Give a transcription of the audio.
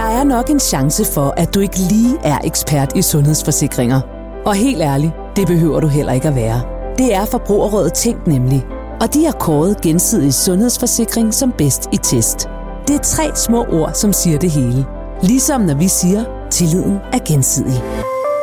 er nok en chance for, at du ikke lige er ekspert i sundhedsforsikringer. Og helt ærligt, det behøver du heller ikke at være. Det er Forbrugerrådet Tænk nemlig. Og de har kåret Gensidig Sundhedsforsikring som bedst i test. Det er 3 små ord, som siger det hele. Ligesom når vi siger, tilliden er gensidig.